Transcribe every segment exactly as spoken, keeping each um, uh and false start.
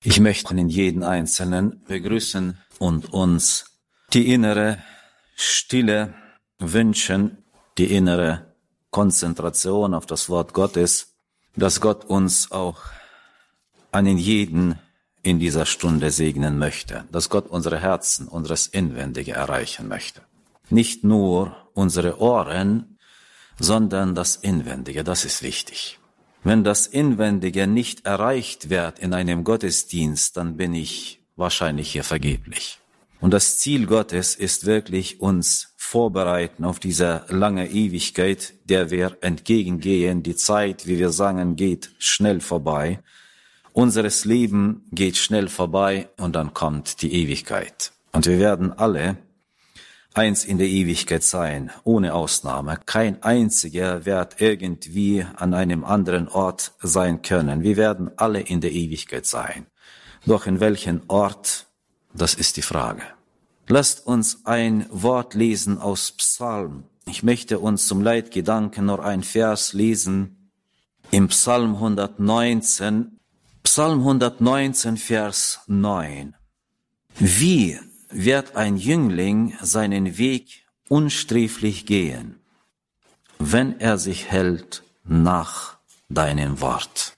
Ich möchte in jeden Einzelnen begrüßen und uns die innere Stille wünschen, die innere Konzentration auf das Wort Gottes, dass Gott uns auch einen jeden in dieser Stunde segnen möchte, dass Gott unsere Herzen, unseres Inwendige erreichen möchte. Nicht nur unsere Ohren, sondern das Inwendige, das ist wichtig. Wenn das Inwendige nicht erreicht wird in einem Gottesdienst, dann bin ich wahrscheinlich hier vergeblich. Und das Ziel Gottes ist wirklich, uns vorbereiten auf diese lange Ewigkeit, der wir entgegengehen. Die Zeit, wie wir sagen, geht schnell vorbei. Unseres Leben geht schnell vorbei und dann kommt die Ewigkeit. Und wir werden alle eins in der Ewigkeit sein, ohne Ausnahme. Kein einziger wird irgendwie an einem anderen Ort sein können. Wir werden alle in der Ewigkeit sein. Doch in welchem Ort, das ist die Frage. Lasst uns ein Wort lesen aus Psalm. Ich möchte uns zum Leitgedanken nur ein Vers lesen. Im Psalm hundertneunzehn, Psalm hundertneunzehn, Vers neun. Wie wird ein Jüngling seinen Weg unsträflich gehen, wenn er sich hält nach deinem Wort.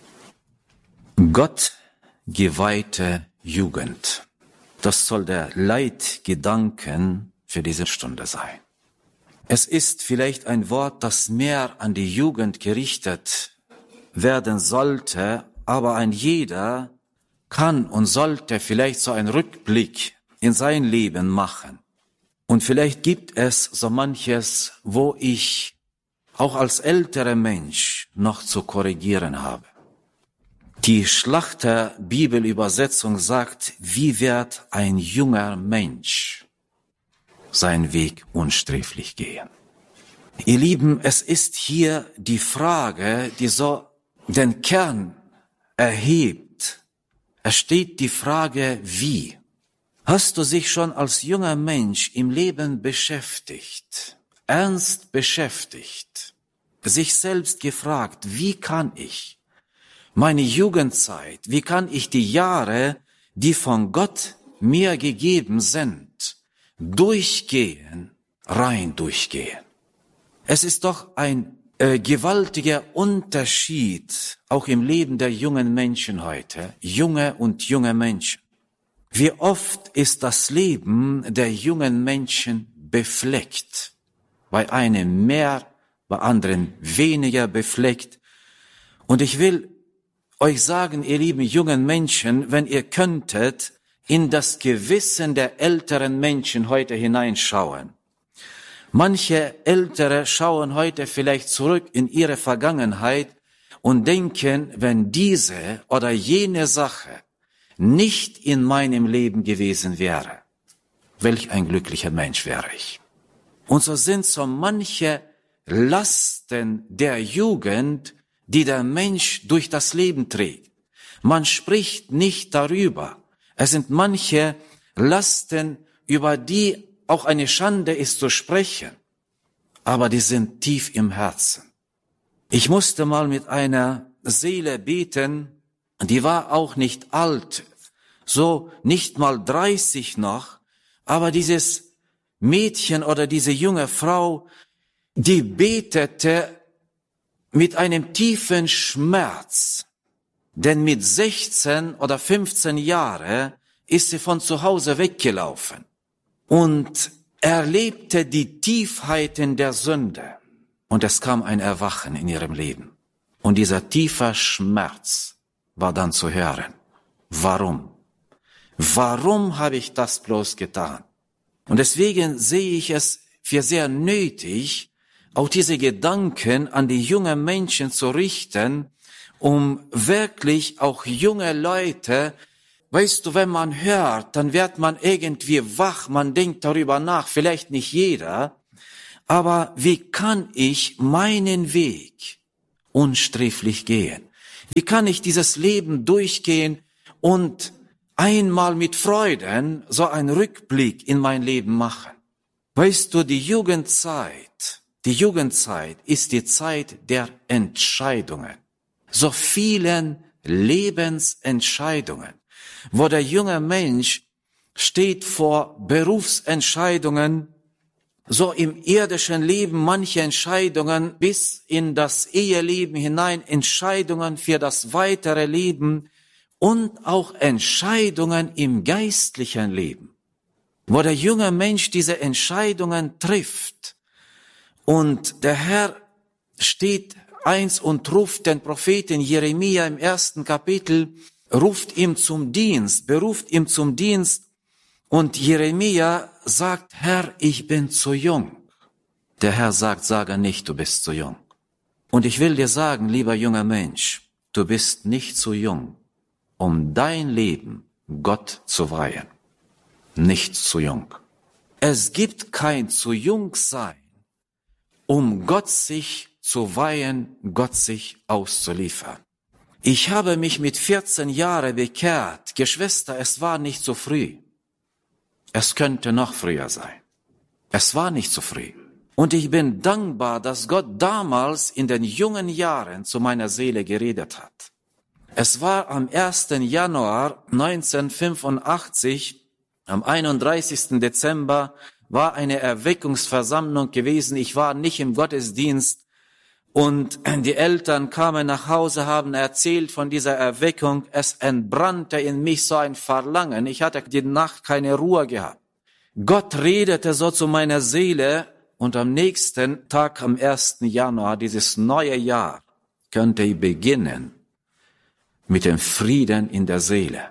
Gott geweihte Jugend. Das soll der Leitgedanken für diese Stunde sein. Es ist vielleicht ein Wort, das mehr an die Jugend gerichtet werden sollte, aber ein jeder kann und sollte vielleicht so einen Rückblick in sein Leben machen. Und vielleicht gibt es so manches, wo ich auch als älterer Mensch noch zu korrigieren habe. Die Schlachter Bibelübersetzung sagt, wie wird ein junger Mensch seinen Weg unsträflich gehen? Ihr Lieben, es ist hier die Frage, die so den Kern erhebt. Es steht die Frage, wie? Hast du dich schon als junger Mensch im Leben beschäftigt, ernst beschäftigt, sich selbst gefragt, wie kann ich meine Jugendzeit, wie kann ich die Jahre, die von Gott mir gegeben sind, durchgehen, rein durchgehen? Es ist doch ein äh, gewaltiger Unterschied, auch im Leben der jungen Menschen heute, junge und junge Menschen. Wie oft ist das Leben der jungen Menschen befleckt, bei einem mehr, bei anderen weniger befleckt. Und ich will euch sagen, ihr lieben jungen Menschen, wenn ihr könntet in das Gewissen der älteren Menschen heute hineinschauen. Manche Ältere schauen heute vielleicht zurück in ihre Vergangenheit und denken, wenn diese oder jene Sache nicht in meinem Leben gewesen wäre, welch ein glücklicher Mensch wäre ich. Und so sind so manche Lasten der Jugend, die der Mensch durch das Leben trägt. Man spricht nicht darüber. Es sind manche Lasten, über die auch eine Schande ist zu sprechen, aber die sind tief im Herzen. Ich musste mal mit einer Seele beten, die war auch nicht alt, so nicht mal dreißig noch, aber dieses Mädchen oder diese junge Frau, die betete mit einem tiefen Schmerz, denn mit sechzehn oder fünfzehn Jahren ist sie von zu Hause weggelaufen und erlebte die Tiefheiten der Sünde. Und es kam ein Erwachen in ihrem Leben. Und dieser tiefe Schmerz war dann zu hören. Warum? Warum habe ich das bloß getan? Und deswegen sehe ich es für sehr nötig, auch diese Gedanken an die jungen Menschen zu richten, um wirklich auch junge Leute, weißt du, wenn man hört, dann wird man irgendwie wach, man denkt darüber nach, vielleicht nicht jeder, aber wie kann ich meinen Weg unsträflich gehen? Wie kann ich dieses Leben durchgehen und einmal mit Freuden so einen Rückblick in mein Leben machen? Weißt du, die Jugendzeit, die Jugendzeit ist die Zeit der Entscheidungen. So vielen Lebensentscheidungen, wo der junge Mensch steht vor Berufsentscheidungen, so im irdischen Leben manche Entscheidungen bis in das Eheleben hinein, Entscheidungen für das weitere Leben und auch Entscheidungen im geistlichen Leben, wo der junge Mensch diese Entscheidungen trifft. Und der Herr steht eins und ruft den Propheten Jeremia im ersten Kapitel, ruft ihm zum Dienst, beruft ihm zum Dienst. Und Jeremia sagt, Herr, ich bin zu jung. Der Herr sagt, sage nicht, du bist zu jung. Und ich will dir sagen, lieber junger Mensch, du bist nicht zu jung, um dein Leben Gott zu weihen. Nicht zu jung. Es gibt kein zu jung sein, um Gott sich zu weihen, Gott sich auszuliefern. Ich habe mich mit vierzehn Jahren bekehrt. Geschwister, es war nicht so früh. Es könnte noch früher sein. Es war nicht so früh. Und ich bin dankbar, dass Gott damals in den jungen Jahren zu meiner Seele geredet hat. Es war am ersten Januar neunzehnhundertfünfundachtzig, am einunddreißigsten Dezember, war eine Erweckungsversammlung gewesen. Ich war nicht im Gottesdienst. Und die Eltern kamen nach Hause, haben erzählt von dieser Erweckung. Es entbrannte in mich so ein Verlangen. Ich hatte die Nacht keine Ruhe gehabt. Gott redete so zu meiner Seele und am nächsten Tag, am ersten Januar, dieses neue Jahr, könnte ich beginnen mit dem Frieden in der Seele.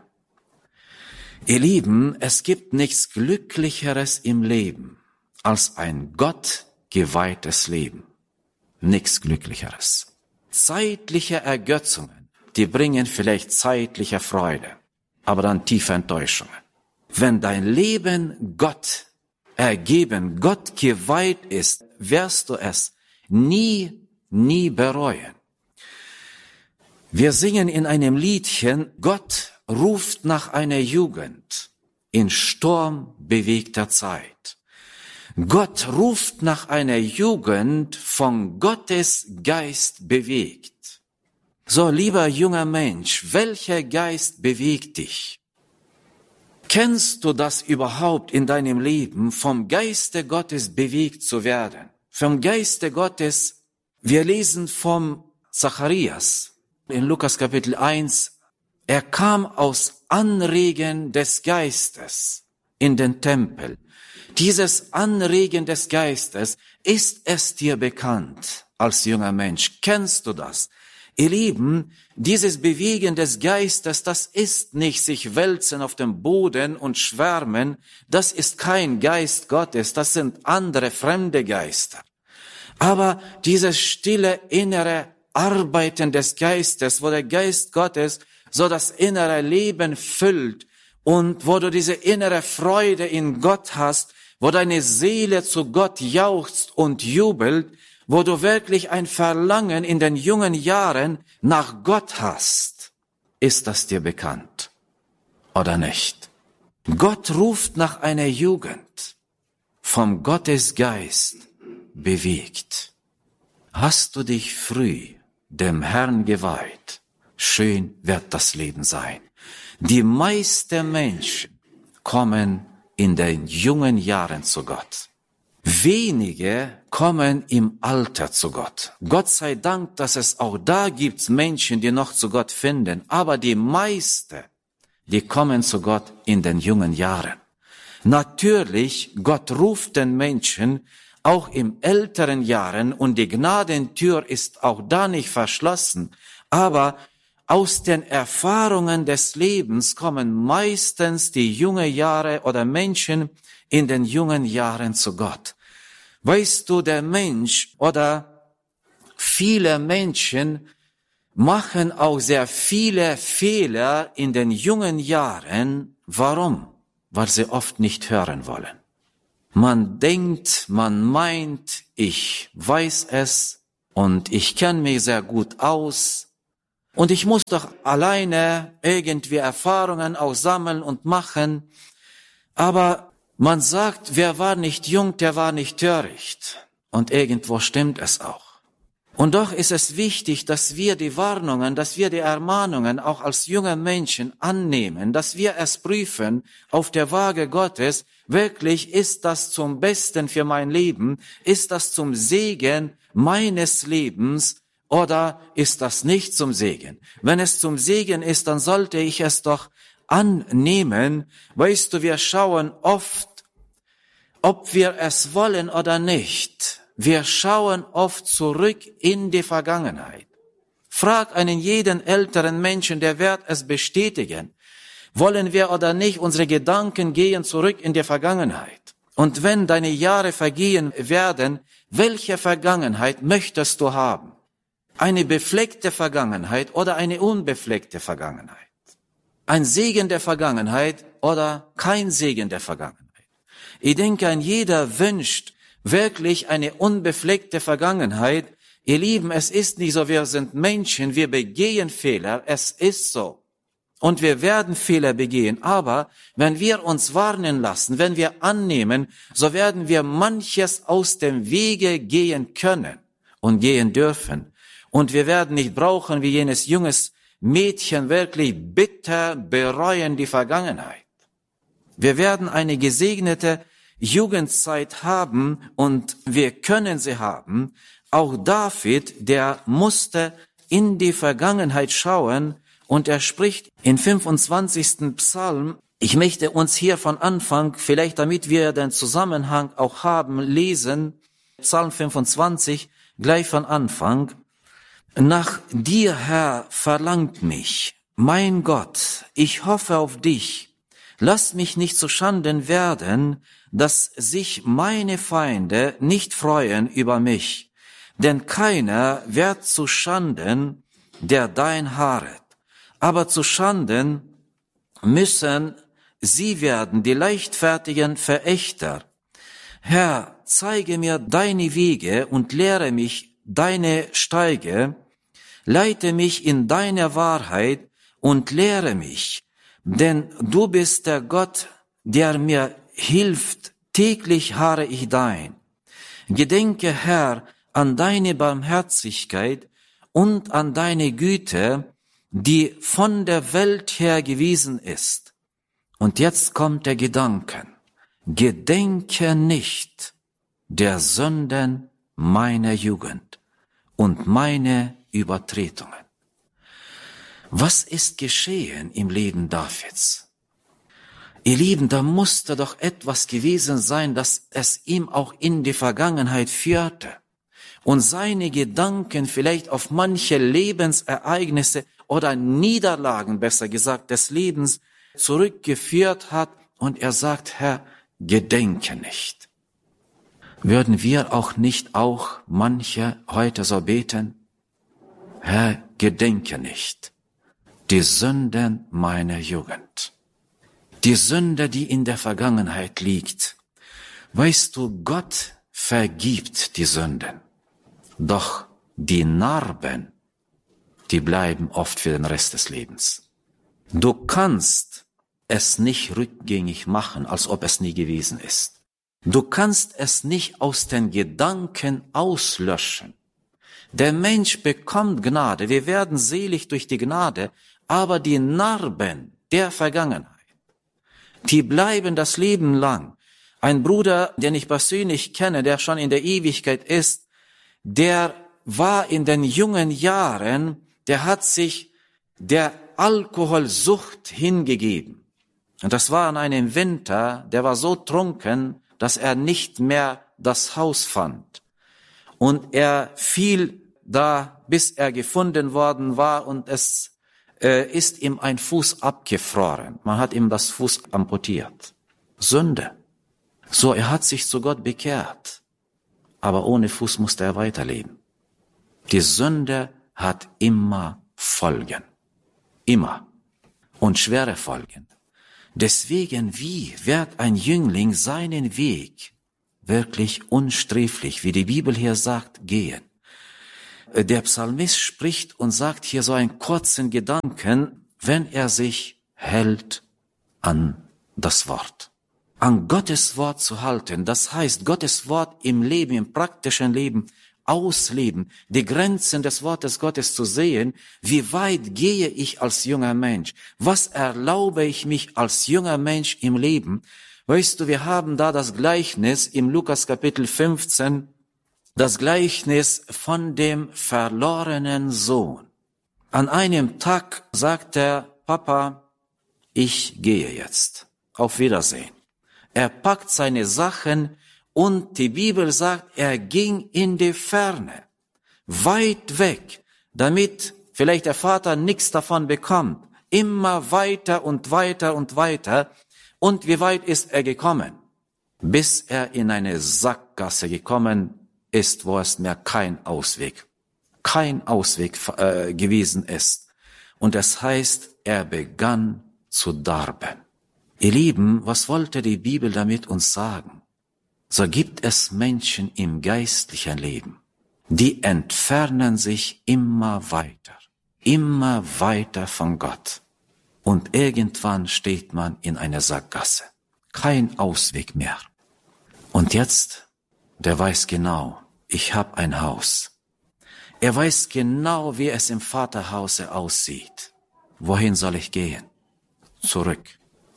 Ihr Lieben, es gibt nichts Glücklicheres im Leben als ein Gott geweihtes Leben. Nichts Glücklicheres. Zeitliche Ergötzungen, die bringen vielleicht zeitliche Freude, aber dann tiefe Enttäuschungen. Wenn dein Leben Gott ergeben, Gott geweiht ist, wirst du es nie, nie bereuen. Wir singen in einem Liedchen, Gott ruft nach einer Jugend in sturmbewegter Zeit. Gott ruft nach einer Jugend von Gottes Geist bewegt. So, lieber junger Mensch, welcher Geist bewegt dich? Kennst du das überhaupt in deinem Leben, vom Geiste Gottes bewegt zu werden? Vom Geiste Gottes, wir lesen vom Zacharias in Lukas Kapitel eins, er kam aus Anregen des Geistes in den Tempel. Dieses Anregen des Geistes, ist es dir bekannt als junger Mensch? Kennst du das? Ihr Lieben, dieses Bewegen des Geistes, das ist nicht sich wälzen auf dem Boden und schwärmen, das ist kein Geist Gottes, das sind andere fremde Geister. Aber dieses stille innere Arbeiten des Geistes, wo der Geist Gottes so das innere Leben füllt und wo du diese innere Freude in Gott hast, wo deine Seele zu Gott jauchzt und jubelt, wo du wirklich ein Verlangen in den jungen Jahren nach Gott hast. Ist das dir bekannt oder nicht? Gott ruft nach einer Jugend, vom Gottesgeist bewegt. Hast du dich früh dem Herrn geweiht, schön wird das Leben sein. Die meisten Menschen kommen in den jungen Jahren zu Gott. Wenige kommen im Alter zu Gott. Gott sei Dank, dass es auch da gibt Menschen, die noch zu Gott finden. Aber die meisten, die kommen zu Gott in den jungen Jahren. Natürlich, Gott ruft den Menschen auch im älteren Jahren und die Gnadentür ist auch da nicht verschlossen. Aber aus den Erfahrungen des Lebens kommen meistens die jungen Jahre oder Menschen in den jungen Jahren zu Gott. Weißt du, der Mensch oder viele Menschen machen auch sehr viele Fehler in den jungen Jahren. Warum? Weil sie oft nicht hören wollen. Man denkt, man meint, ich weiß es und ich kenne mich sehr gut aus. Und ich muss doch alleine irgendwie Erfahrungen auch sammeln und machen. Aber man sagt, wer war nicht jung, der war nicht töricht. Und irgendwo stimmt es auch. Und doch ist es wichtig, dass wir die Warnungen, dass wir die Ermahnungen auch als junge Menschen annehmen, dass wir es prüfen auf der Waage Gottes, wirklich ist das zum Besten für mein Leben, ist das zum Segen meines Lebens oder ist das nicht zum Segen? Wenn es zum Segen ist, dann sollte ich es doch annehmen. Weißt du, wir schauen oft, ob wir es wollen oder nicht. Wir schauen oft zurück in die Vergangenheit. Frag einen jeden älteren Menschen, der wird es bestätigen. Wollen wir oder nicht, unsere Gedanken gehen zurück in die Vergangenheit. Und wenn deine Jahre vergehen werden, welche Vergangenheit möchtest du haben? Eine befleckte Vergangenheit oder eine unbefleckte Vergangenheit? Ein Segen der Vergangenheit oder kein Segen der Vergangenheit? Ich denke, ein jeder wünscht wirklich eine unbefleckte Vergangenheit. Ihr Lieben, es ist nicht so, wir sind Menschen, wir begehen Fehler, es ist so. Und wir werden Fehler begehen, aber wenn wir uns warnen lassen, wenn wir annehmen, so werden wir manches aus dem Wege gehen können und gehen dürfen. Und wir werden nicht brauchen, wie jenes junges Mädchen, wirklich bitter bereuen die Vergangenheit. Wir werden eine gesegnete Jugendzeit haben und wir können sie haben. Auch David, der musste in die Vergangenheit schauen und er spricht in fünfundzwanzigsten Psalm, ich möchte uns hier von Anfang, vielleicht damit wir den Zusammenhang auch haben, lesen, Psalm fünfundzwanzig, gleich von Anfang. Nach dir, Herr, verlangt mich, mein Gott, ich hoffe auf dich. Lass mich nicht zu Schanden werden, dass sich meine Feinde nicht freuen über mich. Denn keiner wird zu Schanden, der dein haaret. Aber zu Schanden müssen sie werden, die leichtfertigen Verächter. Herr, zeige mir deine Wege und lehre mich deine Steige. Leite mich in deine Wahrheit und lehre mich. Denn du bist der Gott, der mir hilft, täglich harre ich dein. Gedenke, Herr, an deine Barmherzigkeit und an deine Güte, die von der Welt her gewesen ist. Und jetzt kommt der Gedanke, gedenke nicht der Sünden meiner Jugend und meine Übertretungen. Was ist geschehen im Leben Davids? Ihr Lieben, da musste doch etwas gewesen sein, dass es ihm auch in die Vergangenheit führte und seine Gedanken vielleicht auf manche Lebensereignisse oder Niederlagen, besser gesagt, des Lebens zurückgeführt hat und er sagt, Herr, gedenke nicht. Würden wir auch nicht auch manche heute so beten? Herr, gedenke nicht die Sünden meiner Jugend, die Sünde, die in der Vergangenheit liegt. Weißt du, Gott vergibt die Sünden, doch die Narben, die bleiben oft für den Rest des Lebens. Du kannst es nicht rückgängig machen, als ob es nie gewesen ist. Du kannst es nicht aus den Gedanken auslöschen. Der Mensch bekommt Gnade, wir werden selig durch die Gnade, aber die Narben der Vergangenheit, die bleiben das Leben lang. Ein Bruder, den ich persönlich kenne, der schon in der Ewigkeit ist, der war in den jungen Jahren, der hat sich der Alkoholsucht hingegeben. Und das war an einem Winter, der war so trunken, dass er nicht mehr das Haus fand. Und er fiel da, bis er gefunden worden war und es äh, ist ihm ein Fuß abgefroren. Man hat ihm das Fuß amputiert. Sünde. So, er hat sich zu Gott bekehrt. Aber ohne Fuß musste er weiterleben. Die Sünde hat immer Folgen. Immer. Und schwere Folgen. Deswegen, wie wird ein Jüngling seinen Weg wirklich unsträflich, wie die Bibel hier sagt, gehen? Der Psalmist spricht und sagt hier so einen kurzen Gedanken, wenn er sich hält an das Wort. An Gottes Wort zu halten, das heißt, Gottes Wort im Leben, im praktischen Leben ausleben, die Grenzen des Wortes Gottes zu sehen. Wie weit gehe ich als junger Mensch? Was erlaube ich mich als junger Mensch im Leben? Weißt du, wir haben da das Gleichnis im Lukas Kapitel fünfzehn, das Gleichnis von dem verlorenen Sohn. An einem Tag sagt der Papa, ich gehe jetzt. Auf Wiedersehen. Er packt seine Sachen und die Bibel sagt, er ging in die Ferne, weit weg, damit vielleicht der Vater nichts davon bekommt. Immer weiter und weiter und weiter. Und wie weit ist er gekommen? Bis er in eine Sackgasse gekommen ist, wo es mehr kein Ausweg, kein Ausweg äh, gewesen ist. Und das heißt, er begann zu darben. Ihr Lieben, was wollte die Bibel damit uns sagen? So gibt es Menschen im geistlichen Leben, die entfernen sich immer weiter, immer weiter von Gott. Und irgendwann steht man in einer Sackgasse. Kein Ausweg mehr. Und jetzt, der weiß genau, ich habe ein Haus. Er weiß genau, wie es im Vaterhause aussieht. Wohin soll ich gehen? Zurück.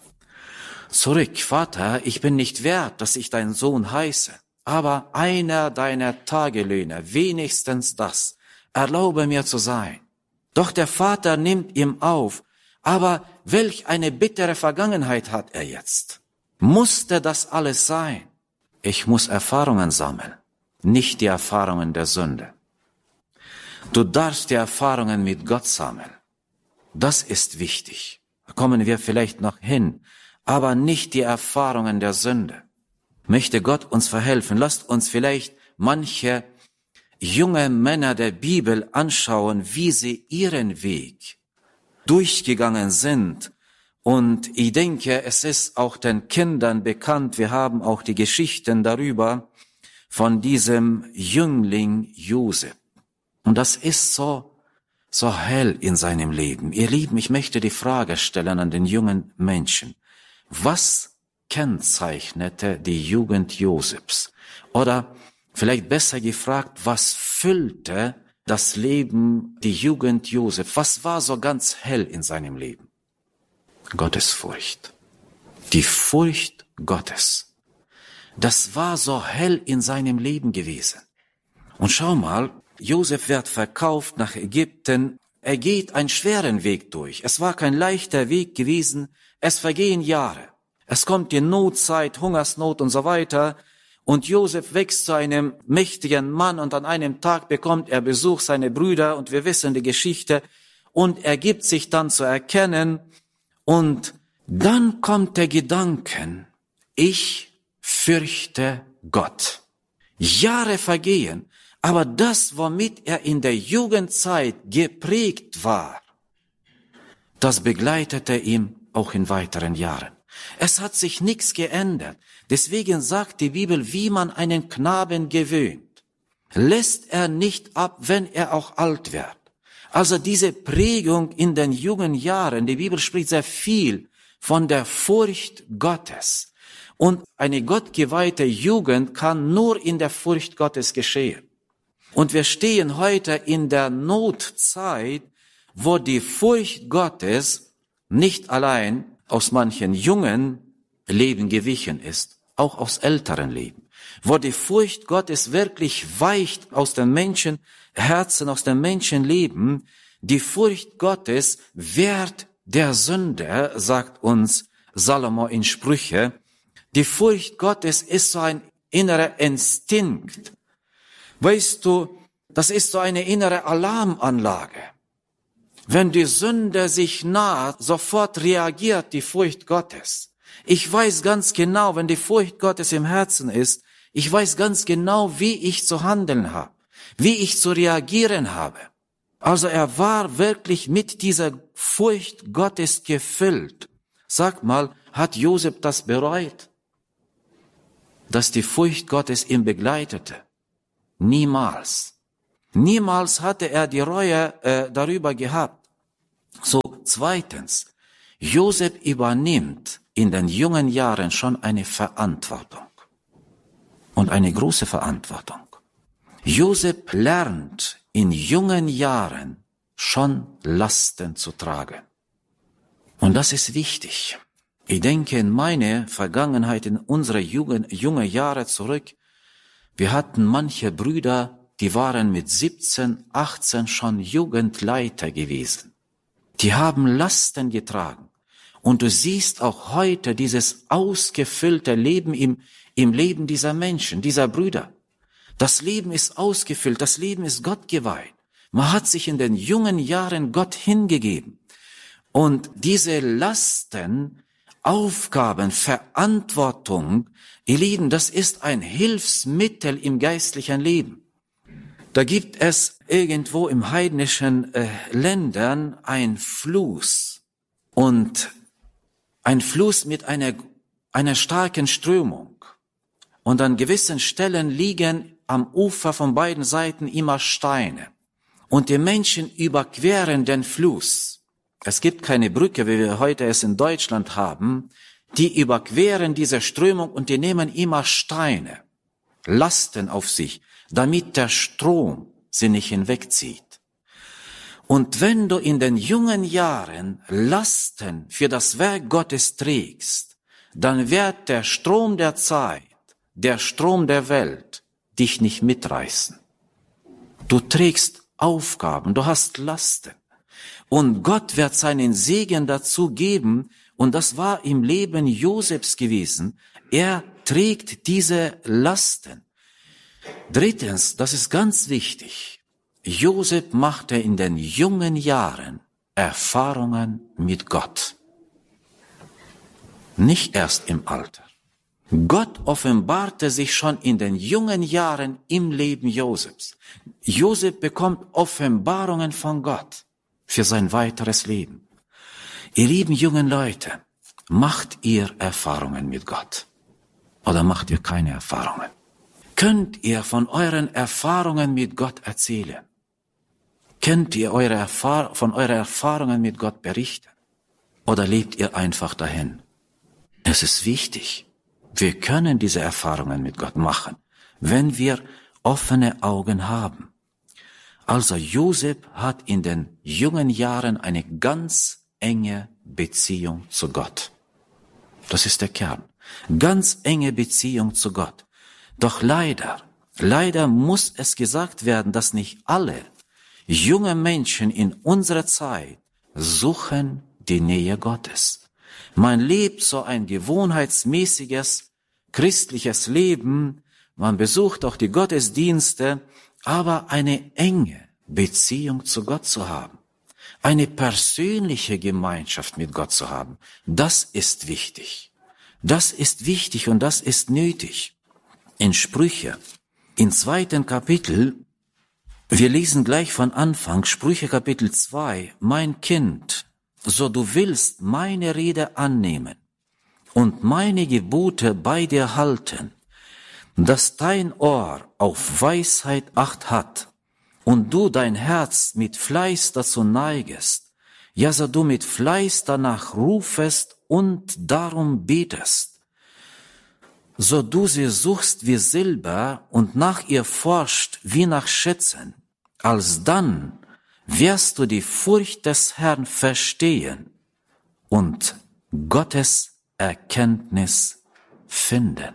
Zurück, Vater, ich bin nicht wert, dass ich dein Sohn heiße, aber einer deiner Tagelöhner, wenigstens das, erlaube mir zu sein. Doch der Vater nimmt ihm auf, aber welch eine bittere Vergangenheit hat er jetzt? Musste das alles sein? Ich muss Erfahrungen sammeln, nicht die Erfahrungen der Sünde. Du darfst die Erfahrungen mit Gott sammeln. Das ist wichtig. Da kommen wir vielleicht noch hin. Aber nicht die Erfahrungen der Sünde. Möchte Gott uns verhelfen. Lasst uns vielleicht manche junge Männer der Bibel anschauen, wie sie ihren Weg durchgegangen sind. Und ich denke, es ist auch den Kindern bekannt, wir haben auch die Geschichten darüber von diesem Jüngling Josef. Und das ist so, so hell in seinem Leben. Ihr Lieben, ich möchte die Frage stellen an den jungen Menschen. Was kennzeichnete die Jugend Josefs? Oder vielleicht besser gefragt, was füllte das Leben, die Jugend Josef? Was war so ganz hell in seinem Leben? Gottesfurcht. Die Furcht Gottes. Das war so hell in seinem Leben gewesen. Und schau mal, Josef wird verkauft nach Ägypten. Er geht einen schweren Weg durch. Es war kein leichter Weg gewesen. Es vergehen Jahre. Es kommt die Notzeit, Hungersnot und so weiter. Und Josef wächst zu einem mächtigen Mann und an einem Tag bekommt er Besuch seiner Brüder und wir wissen die Geschichte. Und er gibt sich dann zu erkennen. Und dann kommt der Gedanke, ich fürchte Gott. Jahre vergehen, aber das, womit er in der Jugendzeit geprägt war, das begleitete ihn auch in weiteren Jahren. Es hat sich nichts geändert. Deswegen sagt die Bibel, wie man einen Knaben gewöhnt, lässt er nicht ab, wenn er auch alt wird. Also diese Prägung in den jungen Jahren, die Bibel spricht sehr viel von der Furcht Gottes. Und eine gottgeweihte Jugend kann nur in der Furcht Gottes geschehen. Und wir stehen heute in der Notzeit, wo die Furcht Gottes nicht allein aus manchen jungen Leben gewichen ist, auch aus älteren Leben. Wo die Furcht Gottes wirklich weicht aus den Menschenherzen, aus dem Menschenleben. Die Furcht Gottes wehrt der Sünde, sagt uns Salomo in Sprüche. Die Furcht Gottes ist so ein innerer Instinkt. Weißt du, das ist so eine innere Alarmanlage. Wenn die Sünde sich naht, sofort reagiert die Furcht Gottes. Ich weiß ganz genau, wenn die Furcht Gottes im Herzen ist, ich weiß ganz genau, wie ich zu handeln habe, wie ich zu reagieren habe. Also er war wirklich mit dieser Furcht Gottes gefüllt. Sag mal, hat Josef das bereut, dass die Furcht Gottes ihn begleitete? Niemals. Niemals hatte er die Reue äh, darüber gehabt. So, zweitens, Josef übernimmt in den jungen Jahren schon eine Verantwortung. Und eine große Verantwortung. Josef lernt in jungen Jahren schon Lasten zu tragen. Und das ist wichtig. Ich denke in meine Vergangenheit, in unsere jungen, junge Jahre zurück. Wir hatten manche Brüder, die waren mit siebzehn, achtzehn schon Jugendleiter gewesen. Die haben Lasten getragen. Und du siehst auch heute dieses ausgefüllte Leben im, im Leben dieser Menschen, dieser Brüder. Das Leben ist ausgefüllt, das Leben ist Gott geweiht. Man hat sich in den jungen Jahren Gott hingegeben. Und diese Lasten, Aufgaben, Verantwortung, ihr Lieben, das ist ein Hilfsmittel im geistlichen Leben. Da gibt es irgendwo im heidnischen äh, Ländern ein Fluss und ein Fluss mit einer, einer starken Strömung. Und an gewissen Stellen liegen am Ufer von beiden Seiten immer Steine. Und die Menschen überqueren den Fluss. Es gibt keine Brücke, wie wir heute es in Deutschland haben. Die überqueren diese Strömung und die nehmen immer Steine, Lasten auf sich, damit der Strom sie nicht hinwegzieht. Und wenn du in den jungen Jahren Lasten für das Werk Gottes trägst, dann wird der Strom der Zeit, der Strom der Welt dich nicht mitreißen. Du trägst Aufgaben, du hast Lasten. Und Gott wird seinen Segen dazu geben, und das war im Leben Josefs gewesen. Er trägt diese Lasten. Drittens, das ist ganz wichtig, Josef machte in den jungen Jahren Erfahrungen mit Gott. Nicht erst im Alter. Gott offenbarte sich schon in den jungen Jahren im Leben Josefs. Josef bekommt Offenbarungen von Gott für sein weiteres Leben. Ihr lieben jungen Leute, macht ihr Erfahrungen mit Gott? Oder macht ihr keine Erfahrungen? Könnt ihr von euren Erfahrungen mit Gott erzählen? Könnt ihr eure Erfahr- von euren Erfahrungen mit Gott berichten? Oder lebt ihr einfach dahin? Es ist wichtig. Wir können diese Erfahrungen mit Gott machen, wenn wir offene Augen haben. Also Josef hat in den jungen Jahren eine ganz enge Beziehung zu Gott. Das ist der Kern. Ganz enge Beziehung zu Gott. Doch leider, leider muss es gesagt werden, dass nicht alle junge Menschen in unserer Zeit suchen die Nähe Gottes. Man lebt so ein gewohnheitsmäßiges christliches Leben, man besucht auch die Gottesdienste, aber eine enge Beziehung zu Gott zu haben, eine persönliche Gemeinschaft mit Gott zu haben, das ist wichtig. Das ist wichtig und das ist nötig. In Sprüche, im zweiten Kapitel, wir lesen gleich von Anfang, Sprüche Kapitel zwei, mein Kind, so du willst meine Rede annehmen und meine Gebote bei dir halten, dass dein Ohr auf Weisheit Acht hat und du dein Herz mit Fleiß dazu neigest, ja, so du mit Fleiß danach rufest und darum betest, so du sie suchst wie Silber und nach ihr forscht wie nach Schätzen, alsdann wirst du die Furcht des Herrn verstehen und Gottes Erkenntnis finden.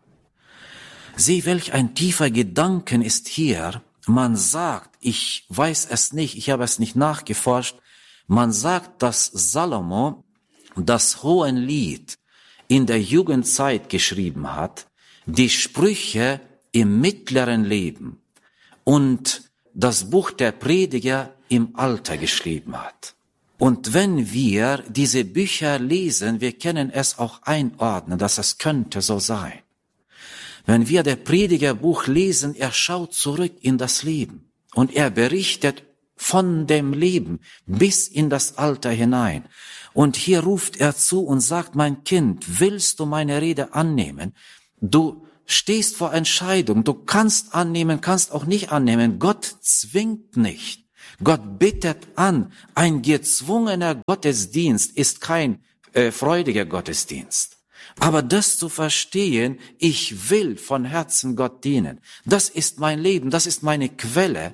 Sieh, welch ein tiefer Gedanken ist hier. Man sagt, ich weiß es nicht, ich habe es nicht nachgeforscht, man sagt, dass Salomo das Hohenlied in der Jugendzeit geschrieben hat, die Sprüche im mittleren Leben und das Buch der Prediger im Alter geschrieben hat. Und wenn wir diese Bücher lesen, wir können es auch einordnen, dass es könnte so sein. Wenn wir der Predigerbuch lesen, er schaut zurück in das Leben und er berichtet von dem Leben bis in das Alter hinein. Und hier ruft er zu und sagt, mein Kind, willst du meine Rede annehmen? Du stehst vor Entscheidung, du kannst annehmen, kannst auch nicht annehmen. Gott zwingt nicht. Gott bittet an. Ein gezwungener Gottesdienst ist kein äh, freudiger Gottesdienst. Aber das zu verstehen, ich will von Herzen Gott dienen. Das ist mein Leben, das ist meine Quelle.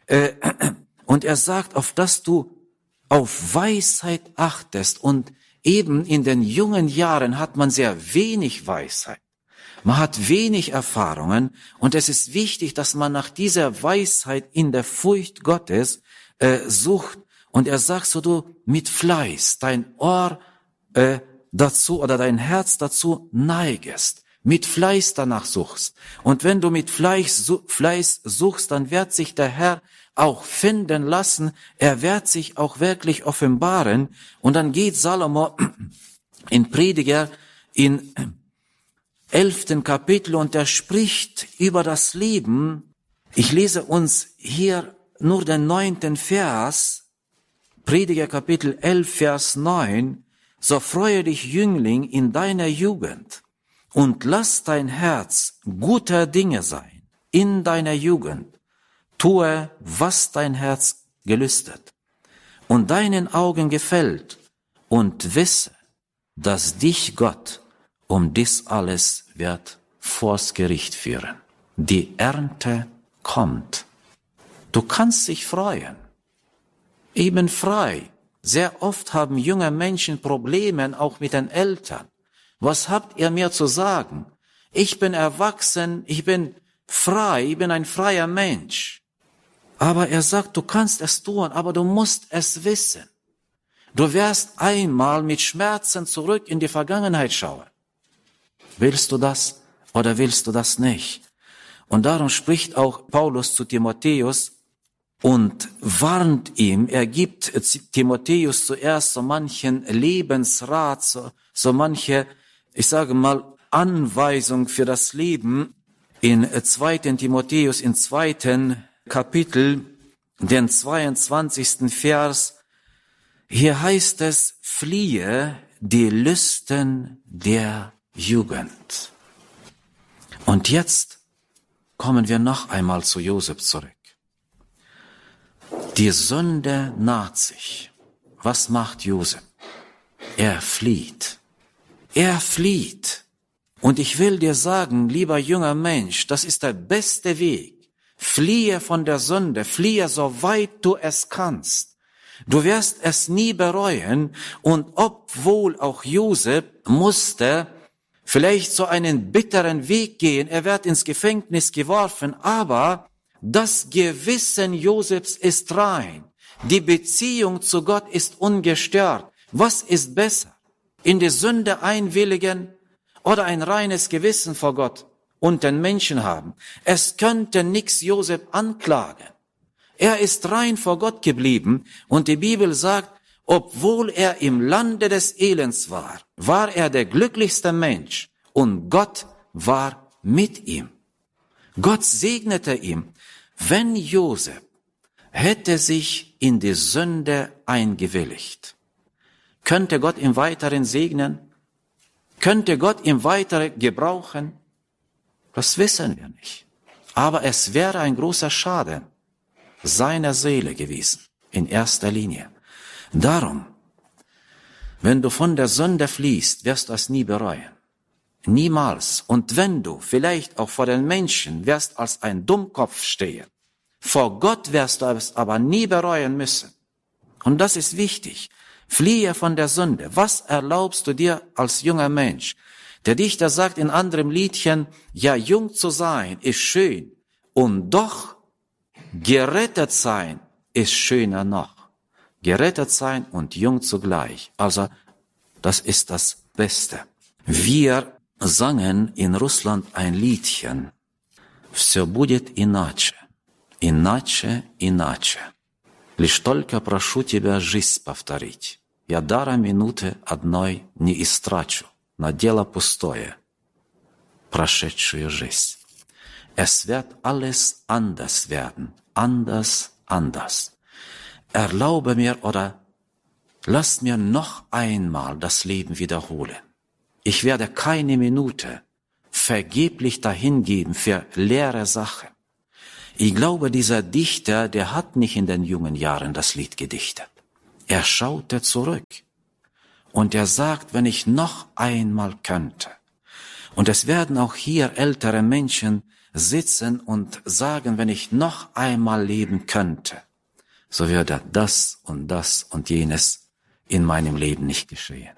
Und er sagt, auf dass du auf Weisheit achtest. Und eben in den jungen Jahren hat man sehr wenig Weisheit. Man hat wenig Erfahrungen. Und es ist wichtig, dass man nach dieser Weisheit in der Furcht Gottes äh, sucht. Und er sagt so, du mit Fleiß dein Ohr äh, dazu oder dein Herz dazu neigest, mit Fleiß danach suchst. Und wenn du mit Fleiß, Fleiß suchst, dann wird sich der Herr auch finden lassen. Er wird sich auch wirklich offenbaren. Und dann geht Salomo in Prediger in elften Kapitel und er spricht über das Leben. Ich lese uns hier nur den neunten Vers, Prediger Kapitel elf, Vers neun. So freue dich, Jüngling, in deiner Jugend und lass dein Herz guter Dinge sein. In deiner Jugend tue, was dein Herz gelüstet und deinen Augen gefällt und wisse, dass dich Gott um dies alles wird vors Gericht führen. Die Ernte kommt. Du kannst dich freuen. Eben frei. Sehr oft haben junge Menschen Probleme auch mit den Eltern. Was habt ihr mir zu sagen? Ich bin erwachsen, ich bin frei, ich bin ein freier Mensch. Aber er sagt, du kannst es tun, aber du musst es wissen. Du wirst einmal mit Schmerzen zurück in die Vergangenheit schauen. Willst du das oder willst du das nicht? Und darum spricht auch Paulus zu Timotheus und warnt ihm, er gibt Timotheus zuerst so manchen Lebensrat, so, so manche, ich sage mal, Anweisung für das Leben. In zweiten Timotheus, in zweiten Kapitel, den zweiundzwanzigsten Vers, hier heißt es, fliehe die Lüsten der Jugend. Und jetzt kommen wir noch einmal zu Josef zurück. Die Sünde naht sich. Was macht Josef? Er flieht. Er flieht. Und ich will dir sagen, lieber junger Mensch, das ist der beste Weg. Fliehe von der Sünde, fliehe so weit du es kannst. Du wirst es nie bereuen. Und obwohl auch Josef musste vielleicht so einen bitteren Weg gehen, er wird ins Gefängnis geworfen, aber das Gewissen Josefs ist rein. Die Beziehung zu Gott ist ungestört. Was ist besser? In die Sünde einwilligen oder ein reines Gewissen vor Gott und den Menschen haben? Es könnte nix Josef anklagen. Er ist rein vor Gott geblieben und die Bibel sagt, obwohl er im Lande des Elends war, war er der glücklichste Mensch und Gott war mit ihm. Gott segnete ihn. Wenn Josef hätte sich in die Sünde eingewilligt, könnte Gott ihn weiterhin segnen? Könnte Gott ihn weiter gebrauchen? Das wissen wir nicht. Aber es wäre ein großer Schaden seiner Seele gewesen, in erster Linie. Darum, wenn du von der Sünde fliehst, wirst du es nie bereuen. Niemals. Und wenn du vielleicht auch vor den Menschen wirst als ein Dummkopf stehen, vor Gott wirst du es aber nie bereuen müssen. Und das ist wichtig. Fliehe von der Sünde. Was erlaubst du dir als junger Mensch? Der Dichter sagt in anderem Liedchen, ja, jung zu sein ist schön und doch gerettet sein ist schöner noch. Gerettet sein und jung zugleich. Also, das ist das Beste. Wir sangen in Russland ein Liedchen. Всё будет иначе, иначе, иначе. Лишь только прошу тебя жизнь повторить. Я дара минуты одной не истрачу на дело пустое, прошедшую жизнь. Es wird alles anders werden. Anders, anders. Erlaube mir oder lass mir noch einmal das Leben wiederholen. Ich werde keine Minute vergeblich dahingeben für leere Sachen. Ich glaube, dieser Dichter, der hat nicht in den jungen Jahren das Lied gedichtet. Er schaute zurück. Und er sagt, wenn ich noch einmal könnte. Und es werden auch hier ältere Menschen sitzen und sagen, wenn ich noch einmal leben könnte, so würde das und das und jenes in meinem Leben nicht geschehen.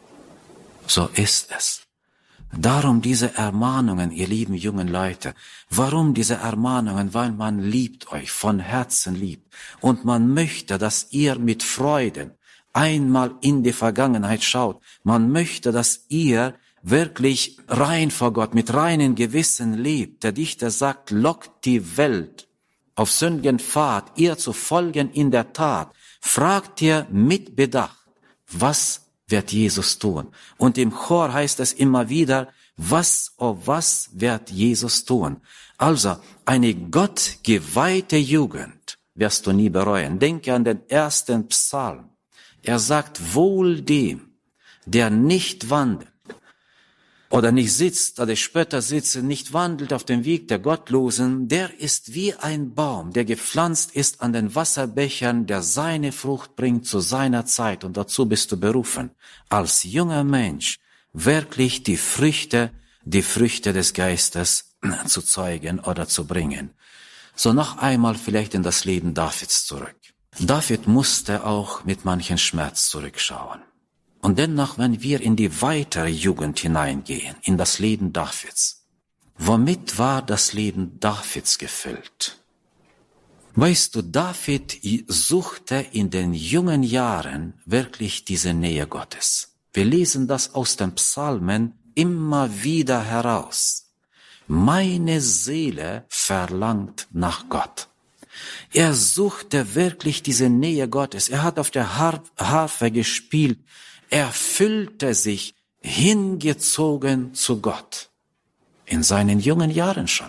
So ist es. Darum diese Ermahnungen, ihr lieben jungen Leute. Warum diese Ermahnungen? Weil man liebt euch, von Herzen liebt. Und man möchte, dass ihr mit Freuden einmal in die Vergangenheit schaut. Man möchte, dass ihr wirklich rein vor Gott, mit reinem Gewissen lebt. Der Dichter sagt, lockt die Welt auf sündigen Pfad, ihr zu folgen in der Tat. Fragt ihr mit Bedacht, was wird Jesus tun? Und im Chor heißt es immer wieder, was, oh was wird Jesus tun? Also, eine gottgeweihte Jugend wirst du nie bereuen. Denke an den ersten Psalm. Er sagt, wohl dem, der nicht wandelt, oder nicht sitzt, oder Spötter sitzen, nicht wandelt auf dem Weg der Gottlosen, der ist wie ein Baum, der gepflanzt ist an den Wasserbechern, der seine Frucht bringt zu seiner Zeit. Und dazu bist du berufen, als junger Mensch wirklich die Früchte, die Früchte des Geistes zu zeugen oder zu bringen. So noch einmal vielleicht in das Leben Davids zurück. David musste auch mit manchen Schmerz zurückschauen. Und dennoch, wenn wir in die weitere Jugend hineingehen, in das Leben Davids, womit war das Leben Davids gefüllt? Weißt du, David suchte in den jungen Jahren wirklich diese Nähe Gottes. Wir lesen das aus den Psalmen immer wieder heraus. Meine Seele verlangt nach Gott. Er suchte wirklich diese Nähe Gottes. Er hat auf der Harfe gespielt. Er fühlte sich hingezogen zu Gott. In seinen jungen Jahren schon.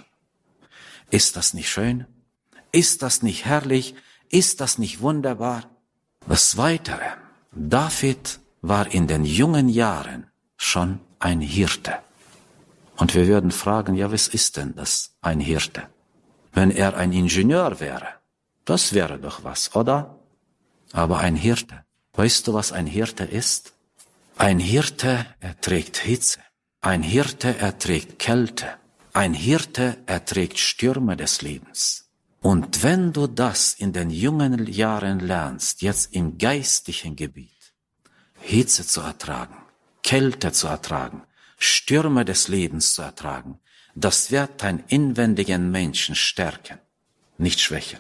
Ist das nicht schön? Ist das nicht herrlich? Ist das nicht wunderbar? Das Weitere. David war in den jungen Jahren schon ein Hirte. Und wir würden fragen, ja, was ist denn das, ein Hirte? Wenn er ein Ingenieur wäre, das wäre doch was, oder? Aber ein Hirte. Weißt du, was ein Hirte ist? Ein Hirte erträgt Hitze. Ein Hirte erträgt Kälte. Ein Hirte erträgt Stürme des Lebens. Und wenn du das in den jungen Jahren lernst, jetzt im geistlichen Gebiet, Hitze zu ertragen, Kälte zu ertragen, Stürme des Lebens zu ertragen, das wird deinen inwendigen Menschen stärken, nicht schwächen.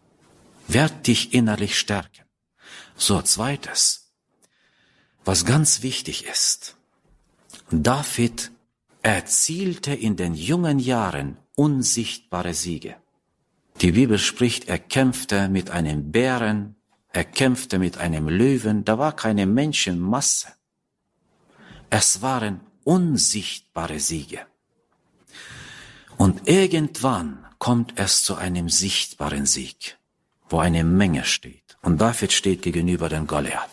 Wird dich innerlich stärken. So, zweites. Was ganz wichtig ist, David erzielte in den jungen Jahren unsichtbare Siege. Die Bibel spricht, er kämpfte mit einem Bären, er kämpfte mit einem Löwen, da war keine Menschenmasse. Es waren unsichtbare Siege. Und irgendwann kommt es zu einem sichtbaren Sieg, wo eine Menge steht. Und David steht gegenüber dem Goliath.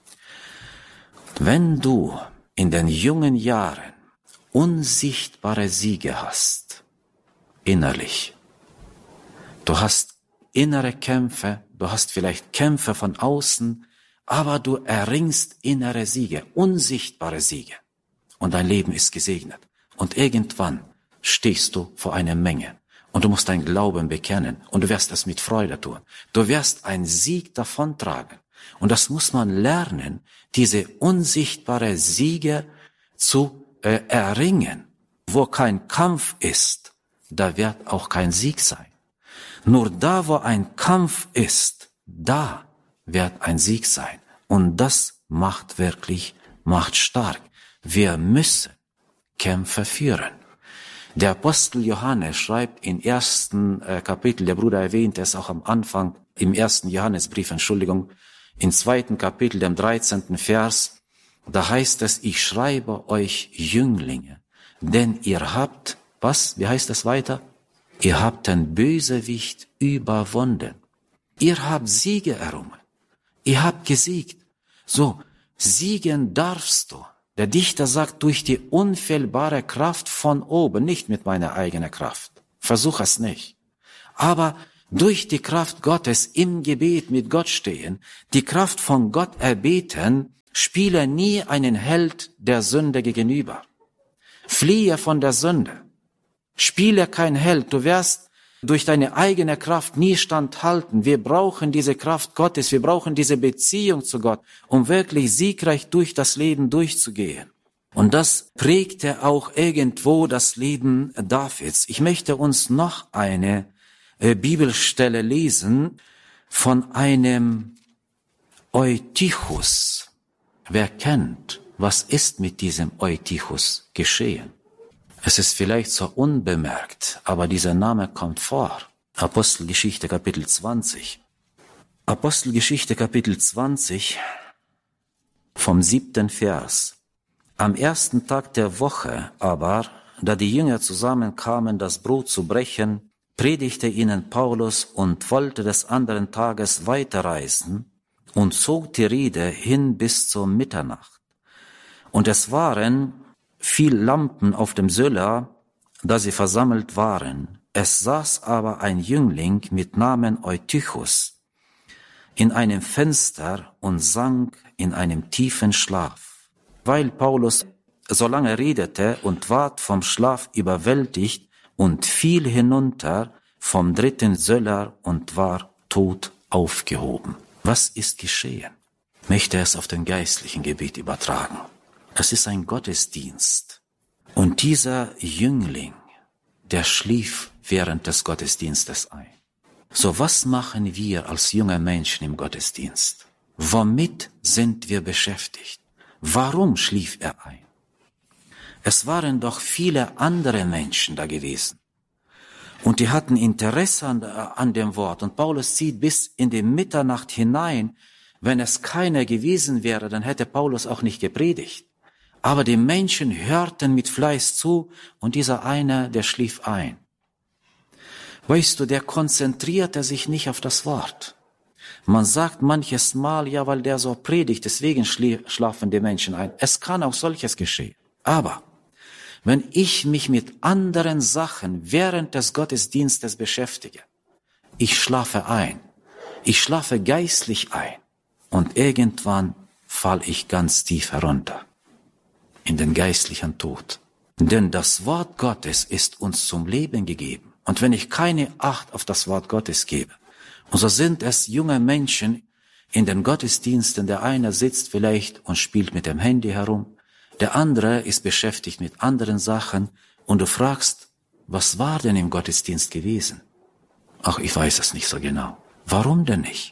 Wenn du in den jungen Jahren unsichtbare Siege hast, innerlich, du hast innere Kämpfe, du hast vielleicht Kämpfe von außen, aber du erringst innere Siege, unsichtbare Siege. Und dein Leben ist gesegnet. Und irgendwann stehst du vor einer Menge. Und du musst deinen Glauben bekennen. Und du wirst es mit Freude tun. Du wirst einen Sieg davontragen. Und das muss man lernen, diese unsichtbare Siege zu äh, erringen. Wo kein Kampf ist, da wird auch kein Sieg sein. Nur da, wo ein Kampf ist, da wird ein Sieg sein. Und das macht wirklich, macht stark. Wir müssen Kämpfe führen. Der Apostel Johannes schreibt im ersten äh, Kapitel, der Bruder erwähnt es auch am Anfang, im ersten Johannesbrief, Entschuldigung, im zweiten Kapitel, dem dreizehnten Vers, da heißt es, ich schreibe euch Jünglinge, denn ihr habt, was, wie heißt es weiter? Ihr habt den Bösewicht überwunden. Ihr habt Siege errungen. Ihr habt gesiegt. So, siegen darfst du. Der Dichter sagt, durch die unfehlbare Kraft von oben, nicht mit meiner eigenen Kraft. Versuch es nicht. Aber durch die Kraft Gottes im Gebet mit Gott stehen, die Kraft von Gott erbeten, spiele nie einen Held der Sünde gegenüber. Fliehe von der Sünde. Spiele kein Held. Du wirst durch deine eigene Kraft nie standhalten. Wir brauchen diese Kraft Gottes. Wir brauchen diese Beziehung zu Gott, um wirklich siegreich durch das Leben durchzugehen. Und das prägte auch irgendwo das Leben Davids. Ich möchte uns noch eine äh, Bibelstelle lesen von einem Eutychus. Wer kennt, was ist mit diesem Eutychus geschehen? Es ist vielleicht so unbemerkt, aber dieser Name kommt vor. Apostelgeschichte Kapitel zwanzig. Apostelgeschichte Kapitel zwanzig vom siebten Vers. Am ersten Tag der Woche aber, da die Jünger zusammenkamen, das Brot zu brechen, predigte ihnen Paulus und wollte des anderen Tages weiterreisen und zog die Rede hin bis zur Mitternacht. Und es waren viel Lampen auf dem Söller, da sie versammelt waren. Es saß aber ein Jüngling mit Namen Eutychus in einem Fenster und sank in einem tiefen Schlaf. Weil Paulus so lange redete und ward vom Schlaf überwältigt und fiel hinunter vom dritten Söller und war tot aufgehoben. Was ist geschehen? Ich möchte es auf den geistlichen Gebiet übertragen. Es ist ein Gottesdienst. Und dieser Jüngling, der schlief während des Gottesdienstes ein. So, was machen wir als junge Menschen im Gottesdienst? Womit sind wir beschäftigt? Warum schlief er ein? Es waren doch viele andere Menschen da gewesen. Und die hatten Interesse an, an dem Wort. Und Paulus zieht bis in die Mitternacht hinein. Wenn es keiner gewesen wäre, dann hätte Paulus auch nicht gepredigt. Aber die Menschen hörten mit Fleiß zu und dieser eine, der schlief ein. Weißt du, der konzentrierte sich nicht auf das Wort. Man sagt manches Mal, ja, weil der so predigt, deswegen schlafen die Menschen ein. Es kann auch solches geschehen. Aber wenn ich mich mit anderen Sachen während des Gottesdienstes beschäftige, ich schlafe ein. Ich schlafe geistlich ein. Und irgendwann falle ich ganz tief herunter in den geistlichen Tod. Denn das Wort Gottes ist uns zum Leben gegeben. Und wenn ich keine Acht auf das Wort Gottes gebe, und so sind es junge Menschen in den Gottesdiensten, der eine sitzt vielleicht und spielt mit dem Handy herum, der andere ist beschäftigt mit anderen Sachen und du fragst, was war denn im Gottesdienst gewesen? Ach, ich weiß es nicht so genau. Warum denn nicht?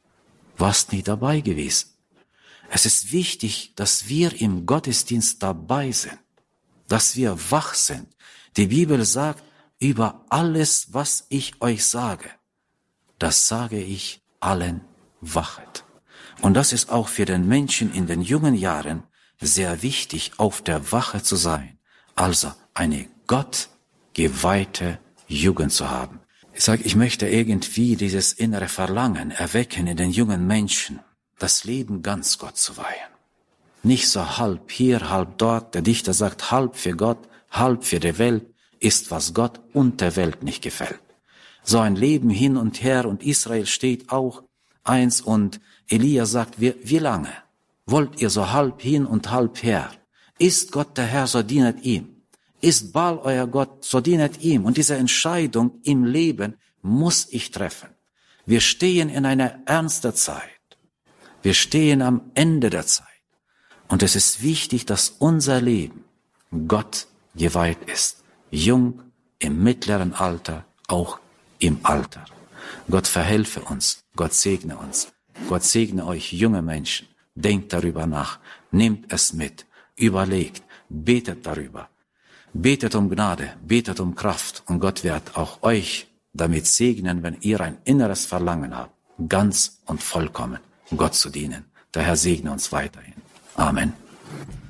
Warst nie dabei gewesen? Es ist wichtig, dass wir im Gottesdienst dabei sind, dass wir wach sind. Die Bibel sagt, über alles, was ich euch sage, das sage ich allen, wachet. Und das ist auch für den Menschen in den jungen Jahren sehr wichtig, auf der Wache zu sein. Also eine gottgeweihte Jugend zu haben. Ich sage, ich möchte irgendwie dieses innere Verlangen erwecken in den jungen Menschen, das Leben ganz Gott zu weihen. Nicht so halb hier, halb dort. Der Dichter sagt, halb für Gott, halb für die Welt ist, was Gott und der Welt nicht gefällt. So ein Leben hin und her und Israel steht auch eins und Elia sagt, wie, wie lange wollt ihr so halb hin und halb her? Ist Gott der Herr, so dienet ihm. Ist Baal euer Gott, so dienet ihm. Und diese Entscheidung im Leben muss ich treffen. Wir stehen in einer ernsten Zeit. Wir stehen am Ende der Zeit. Und es ist wichtig, dass unser Leben Gott geweiht ist. Jung, im mittleren Alter, auch im Alter. Gott verhelfe uns. Gott segne uns. Gott segne euch junge Menschen. Denkt darüber nach. Nehmt es mit. Überlegt. Betet darüber. Betet um Gnade. Betet um Kraft. Und Gott wird auch euch damit segnen, wenn ihr ein inneres Verlangen habt, ganz und vollkommen Gott zu dienen. Der Herr segne uns weiterhin. Amen.